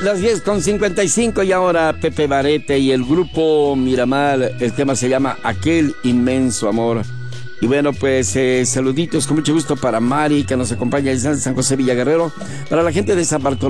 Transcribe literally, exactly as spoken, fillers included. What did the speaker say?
las diez con cincuenta y cinco y ahora Pepe Barete y el grupo Miramar. El tema se llama Aquel Inmenso Amor. Y bueno, pues eh, saluditos con mucho gusto para Mari, que nos acompaña en San José Villaguerrero, para la gente de San Bartolomé.